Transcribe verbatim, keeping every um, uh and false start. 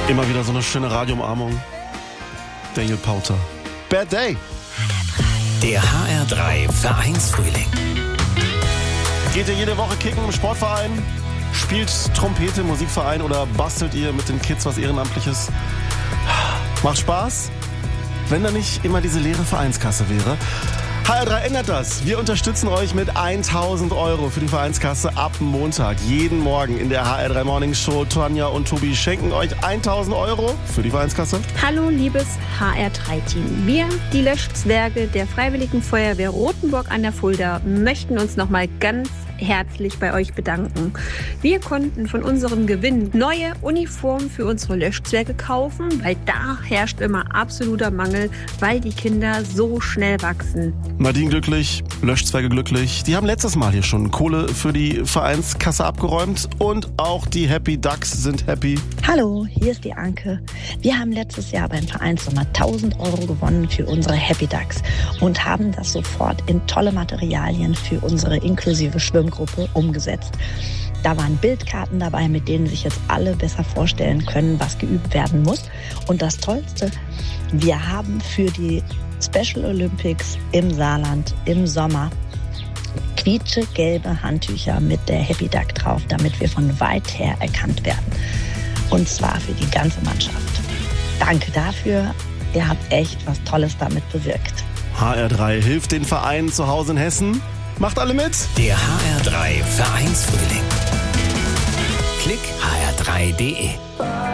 Immer wieder so eine schöne Radioumarmung. Daniel Powter. Bad Day. Der H R drei Vereinsfrühling. Geht ihr jede Woche kicken im Sportverein? Spielt Trompete im Musikverein oder bastelt ihr mit den Kids was Ehrenamtliches? Macht Spaß? Wenn da nicht immer diese leere Vereinskasse wäre. H R drei ändert das. Wir unterstützen euch mit tausend Euro für die Vereinskasse ab Montag. Jeden Morgen in der H R drei Morning Show. Tonja und Tobi schenken euch tausend Euro für die Vereinskasse. Hallo liebes H R drei Team. Wir, die Löschzwerge der Freiwilligen Feuerwehr Rothenburg an der Fulda, möchten uns nochmal ganz herzlich bei euch bedanken. Wir konnten von unserem Gewinn neue Uniformen für unsere Löschzwerge kaufen, weil da herrscht immer absoluter Mangel, weil die Kinder so schnell wachsen. Nadine glücklich, Löschzwerge glücklich. Die haben letztes Mal hier schon Kohle für die Vereinskasse abgeräumt und auch die Happy Ducks sind happy. Hallo, hier ist die Anke. Wir haben letztes Jahr beim Vereinssommer tausend Euro gewonnen für unsere Happy Ducks und haben das sofort in tolle Materialien für unsere inklusive Schwimmgruppe umgesetzt. Da waren Bildkarten dabei, mit denen sich jetzt alle besser vorstellen können, was geübt werden muss. Und das Tollste, wir haben für die Special Olympics im Saarland im Sommer quietschegelbe Handtücher mit der Happy Duck drauf, damit wir von weit her erkannt werden. Und zwar für die ganze Mannschaft. Danke dafür. Ihr habt echt was Tolles damit bewirkt. H R drei hilft den Vereinen zu Hause in Hessen. Macht alle mit. Der H R drei Vereinsfrühling. Klick H R drei punkt de.